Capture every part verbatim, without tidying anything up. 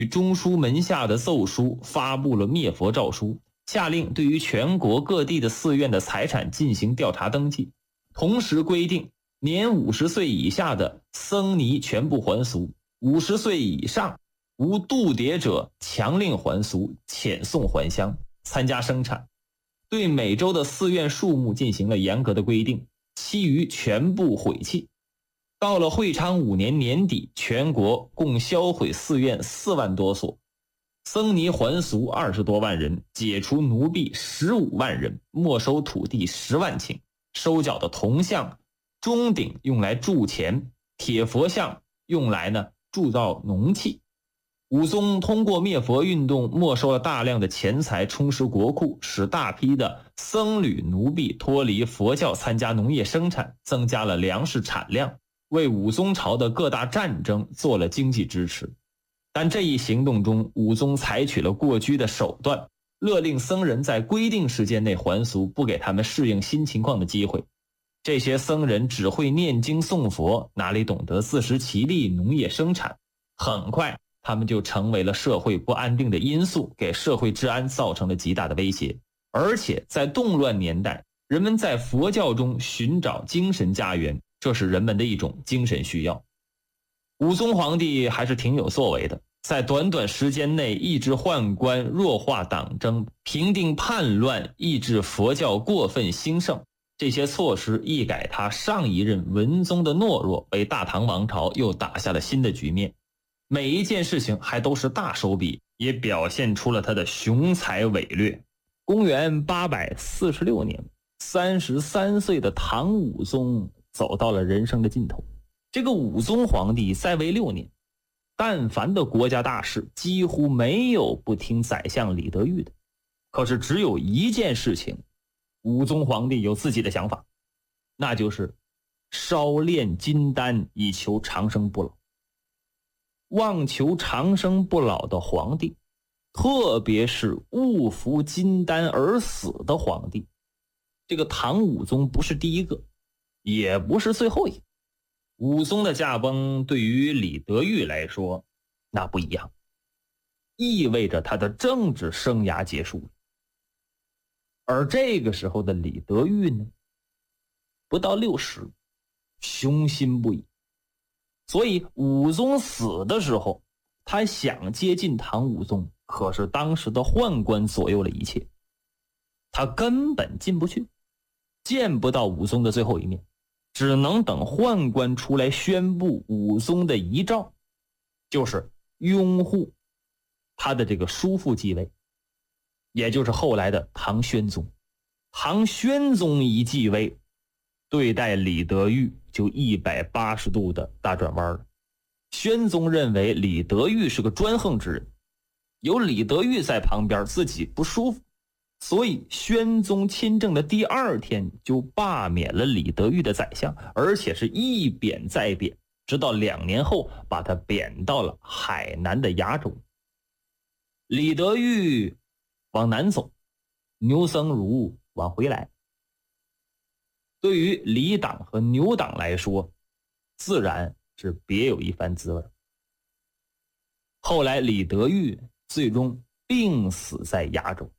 与中书门下的奏书发布了灭佛诏书，下令对于全国各地的寺院的财产进行调查登记，同时规定年五十岁以下的僧尼全部还俗，五十岁以上无度牒者强令还俗，遣送还乡参加生产。对每州的寺院数目进行了严格的规定，其余全部毁弃。到了会昌五年年底，全国共销毁寺院四万多所，僧尼还俗二十多万人，解除奴婢十五万人，没收土地十万顷，收缴的铜像、钟鼎用来铸钱，铁佛像用来呢铸造农器。武宗通过灭佛运动没收了大量的钱财，充实国库，使大批的僧侣奴婢脱离佛教参加农业生产，增加了粮食产量，为武宗朝的各大战争做了经济支持。但这一行动中，武宗采取了过激的手段，勒令僧人在规定时间内还俗，不给他们适应新情况的机会。这些僧人只会念经诵佛，哪里懂得自食其力农业生产，很快他们就成为了社会不安定的因素，给社会治安造成了极大的威胁。而且在动乱年代，人们在佛教中寻找精神家园，这是人们的一种精神需要。武宗皇帝还是挺有作为的，在短短时间内抑制宦官，弱化党争，平定叛乱，抑制佛教过分兴盛。这些措施一改他上一任文宗的懦弱，为大唐王朝又打下了新的局面。每一件事情还都是大手笔，也表现出了他的雄才伟略。公元八百四十六年，三十三岁的唐武宗走到了人生的尽头。这个武宗皇帝在位六年，但凡的国家大事几乎没有不听宰相李德裕的。可是只有一件事情，武宗皇帝有自己的想法，那就是烧炼金丹以求长生不老。妄求长生不老的皇帝，特别是误服金丹而死的皇帝，这个唐武宗不是第一个，也不是最后一个。武宗的驾崩对于李德裕来说那不一样，意味着他的政治生涯结束了。而这个时候的李德裕呢，不到六十，雄心不已。所以武宗死的时候，他想接近唐武宗，可是当时的宦官左右了一切，他根本进不去，见不到武宗的最后一面，只能等宦官出来宣布武宗的遗诏，就是拥护他的这个叔父继位，也就是后来的唐宣宗。唐宣宗一继位，对待李德裕就一百八十度的大转弯了。宣宗认为李德裕是个专横之人，有李德裕在旁边自己不舒服，所以宣宗亲政的第二天就罢免了李德裕的宰相，而且是一贬再贬，直到两年后把他贬到了海南的崖州。李德裕往南走，牛僧孺往回来。对于李党和牛党来说，自然是别有一番滋味。后来李德裕最终病死在崖州。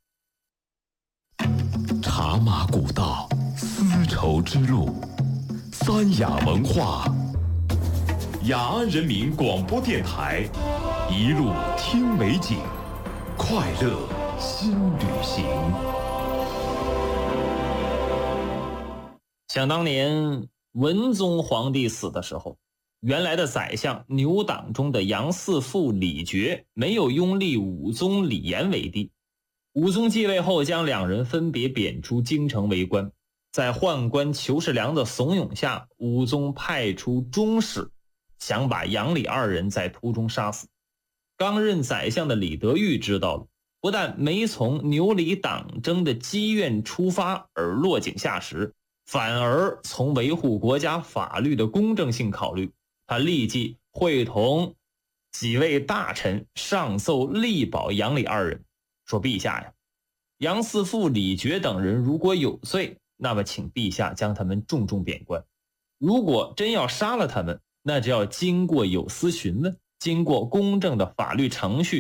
茶马古道，丝绸之路，三雅文化，雅安人民广播电台，一路听美景，快乐新旅行。 想当年文宗皇帝死的时候，原来的宰相牛党中的杨嗣父李傕没有拥立武宗李炎为帝。武宗继位后，将两人分别贬出京城为官。在宦官裘世良的怂恿下，武宗派出中使，想把杨李二人在途中杀死。刚任宰相的李德裕知道了，不但没从牛李党争的积怨出发而落井下石，反而从维护国家法律的公正性考虑，他立即会同几位大臣上奏力保杨李二人，说陛下呀，杨嗣父李傕等人如果有罪，那么请陛下将他们重重贬官。如果真要杀了他们，那就要经过有司询问，经过公正的法律程序，